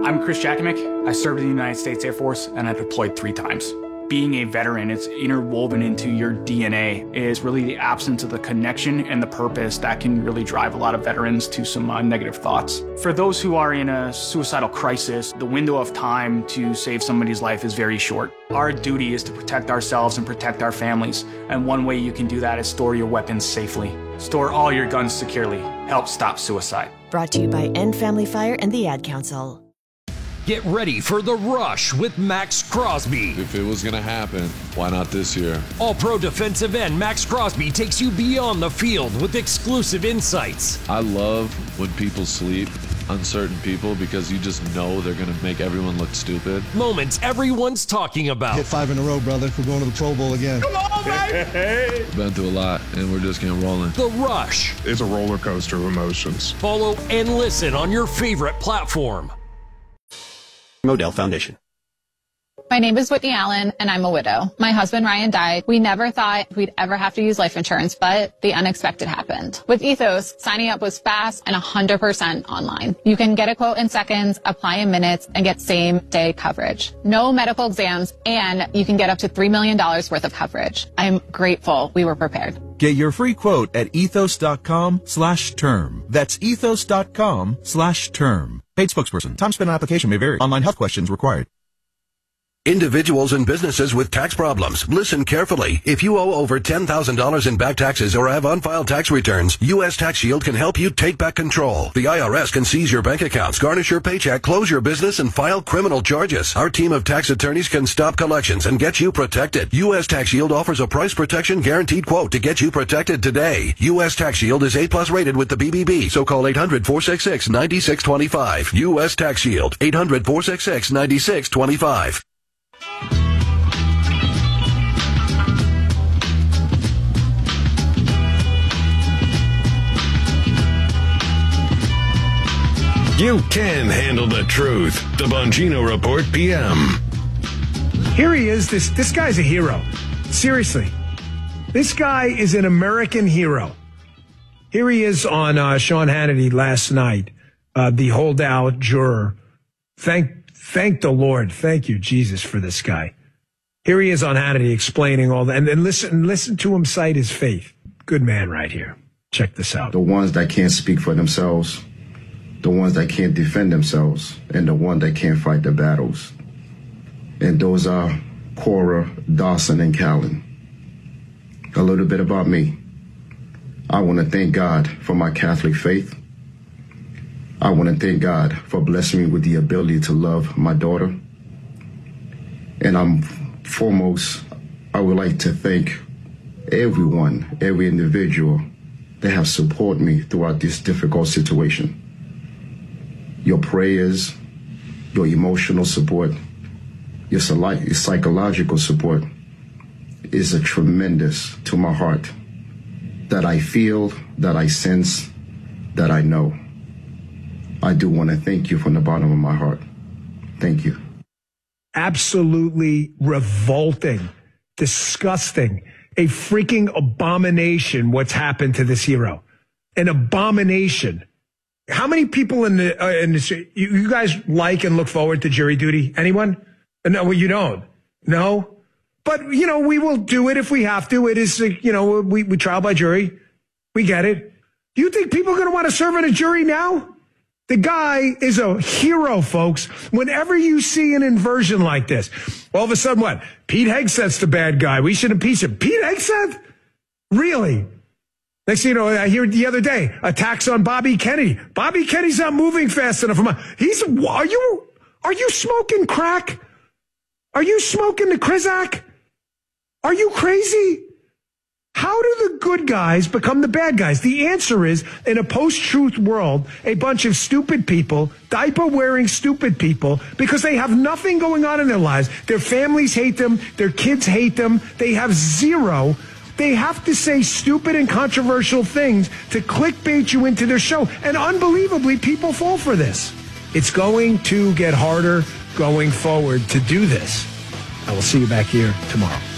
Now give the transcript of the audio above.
I'm Chris Jakimick. I served in the United States Air Force and I deployed 3 times. Being a veteran, it's interwoven into your DNA, is really the absence of the connection and the purpose that can really drive a lot of veterans to some negative thoughts. For those who are in a suicidal crisis, the window of time to save somebody's life is very short. Our duty is to protect ourselves and protect our families, and one way you can do that is store your weapons safely. Store all your guns securely. Help stop suicide. Brought to you by End Family Fire and the Ad Council. Get ready for The Rush with Max Crosby. If it was going to happen, why not this year? All-pro defensive end Max Crosby takes you beyond the field with exclusive insights. I love when people sleep, uncertain people, because you just know they're going to make everyone look stupid. Moments everyone's talking about. Hit 5 in a row, brother. We're going to the Pro Bowl again. Come on, baby! Been through a lot, and we're just getting rolling. The Rush. It's a roller coaster of emotions. Follow and listen on your favorite platform. Modell Foundation. My name is Whitney Allen, and I'm a widow. My husband, Ryan, died. We never thought we'd ever have to use life insurance, but the unexpected happened. With Ethos, signing up was fast and 100% online. You can get a quote in seconds, apply in minutes, and get same-day coverage. No medical exams, and you can get up to $3 million worth of coverage. I'm grateful we were prepared. Get your free quote at ethos.com/term. That's ethos.com/term. Paid spokesperson. Time spent on application may vary. Online health questions required. Individuals and businesses with tax problems, listen carefully. If you owe over $10,000 in back taxes or have unfiled tax returns, U.S. Tax Shield can help you take back control. The IRS can seize your bank accounts, garnish your paycheck, close your business, and file criminal charges. Our team of tax attorneys can stop collections and get you protected. U.S. Tax Shield offers a price protection guaranteed quote to get you protected today. U.S. Tax Shield is A+ rated with the BBB, so call 800-466-9625. U.S. Tax Shield, 800-466-9625. You can handle the truth. The Bongino Report PM. Here he is. This guy's a hero. Seriously. This guy is an American hero. Here he is on Sean Hannity last night, the holdout juror. Thank the Lord. Thank you, Jesus, for this guy. Here he is on Hannity explaining all that. And then listen to him cite his faith. Good man right here. Check this out. The ones that can't speak for themselves, the ones that can't defend themselves, and the ones that can't fight the battles. And those are Cora, Dawson, and Callan. A little bit about me. I want to thank God for my Catholic faith. I want to thank God for blessing me with the ability to love my daughter. And foremost, I would like to thank everyone, every individual that have supported me throughout this difficult situation. Your prayers, your emotional support, your psychological support is a tremendous to my heart that I feel, that I sense, that I know. I do want to thank you from the bottom of my heart. Thank you. Absolutely revolting, disgusting, a freaking abomination what's happened to this hero. An abomination. How many people in you guys like and look forward to jury duty? Anyone? No, well, you don't. No? But, we will do it if we have to. It is, we trial by jury. We get it. Do you think people are going to want to serve in a jury now? The guy is a hero, folks. Whenever you see an inversion like this, all of a sudden, what? Pete Hegseth's the bad guy. We should impeach him. Pete Hegseth? Really? Next thing you know, I hear the other day, attacks on Bobby Kennedy. Bobby Kennedy's not moving fast enough. Are you smoking crack? Are you smoking the Krizak? Are you crazy? How do the good guys become the bad guys? The answer is, in a post-truth world, a bunch of stupid people, diaper-wearing stupid people, because they have nothing going on in their lives. Their families hate them. Their kids hate them. They have zero. They have to say stupid and controversial things to clickbait you into their show. And unbelievably, people fall for this. It's going to get harder going forward to do this. I will see you back here tomorrow.